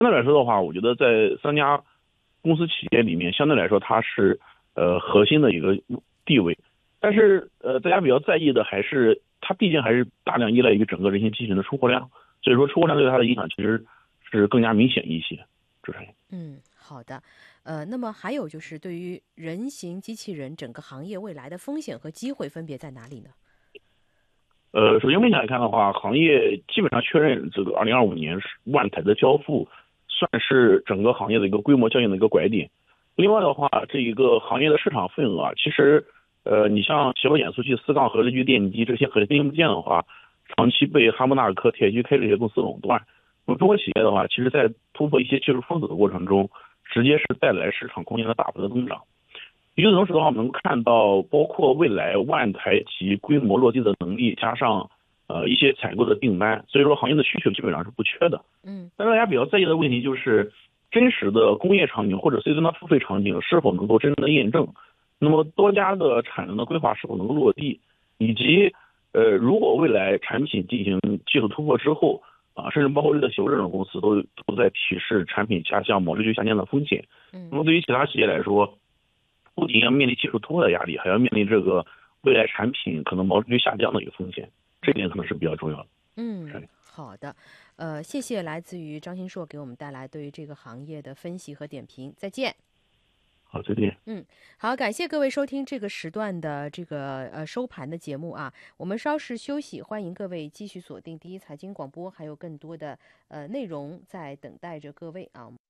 相对来说的话，我觉得在三家公司企业里面，相对来说它是核心的一个地位。但是大家比较在意的还是它毕竟还是大量依赖于整个人形机器人的出货量，所以说出货量对它的影响其实是更加明显一些。主持人。 好的。那么还有就是对于人形机器人整个行业未来的风险和机会分别在哪里呢？ 首先目前来看的话，行业基本上确认这个2025年是万台的交付，算是整个行业的一个规模效应的一个拐点。另外的话，这一个行业的市场份额啊，其实你像协和减速器、四杠核离区电机这些核心零部件的话，长期被哈姆纳克、THK 这些公司垄断。那么中国企业的话，其实在突破一些技术封锁的过程中，直接是带来市场空间的大幅的增长。与此同时的话，我们能看到，包括未来万台及规模落地的能力，加上一些采购的订单，所以说行业的需求基本上是不缺的。 嗯但是大家比较在意的问题就是，真实的工业场景或者 C 端的付费场景是否能够真正的验证？那么多家的产能的规划是否能够落地？以及如果未来产品进行技术突破之后，甚至包括瑞德西欧这种公司都在提示产品下降、毛利率下降的风险。那嗯。 么对于其他企业来说，不仅要面临技术突破的压力，还要面临这个未来产品可能毛利率下降的一个风险，这一点可能是比较重要的。 好的。谢谢来自于张新硕给我们带来对于这个行业的分析和点评。再见。 好，再见。 好，感谢各位收听这个时段的这个收盘的节目啊。我们稍事休息，欢迎各位继续锁定第一财经广播，还有更多的内容在等待着各位啊。